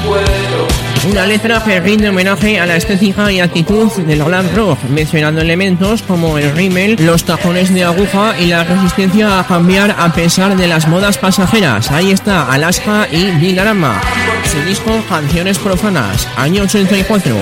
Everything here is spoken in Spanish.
Una letra que rinde homenaje a la estética y actitud del glam rock, mencionando elementos como el rímel, los tajones de aguja y la resistencia a cambiar a pesar de las modas pasajeras. Ahí está Alaska y Dinarama. Su disco Canciones Profanas, año 84.